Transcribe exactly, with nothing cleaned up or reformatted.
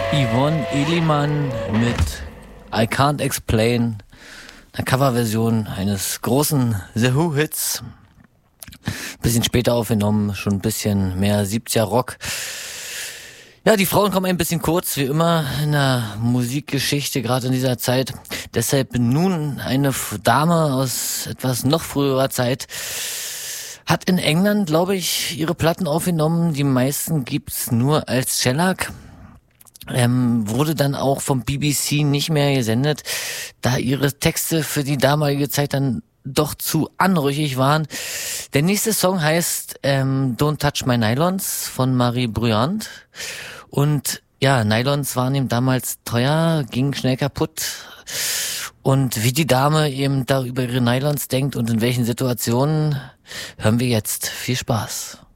Yvonne Elliman mit I Can't Explain, eine Coverversion eines großen The Who-Hits. Bisschen später aufgenommen, schon ein bisschen mehr siebziger Rock. Ja, die Frauen kommen ein bisschen kurz, wie immer in der Musikgeschichte, gerade in dieser Zeit. Deshalb nun eine Dame aus etwas noch früherer Zeit. Hat in England, glaube ich, ihre Platten aufgenommen. Die meisten gibt's nur als Shellac. Ähm, wurde dann auch vom B B C nicht mehr gesendet, da ihre Texte für die damalige Zeit dann doch zu anrüchig waren. Der nächste Song heißt ähm, Don't Touch My Nylons von Marie Bruyant. Und ja, Nylons waren ihm damals teuer, gingen schnell kaputt. Und wie die Dame eben da über ihre Nylons denkt und in welchen Situationen, hören wir jetzt. Viel Spaß.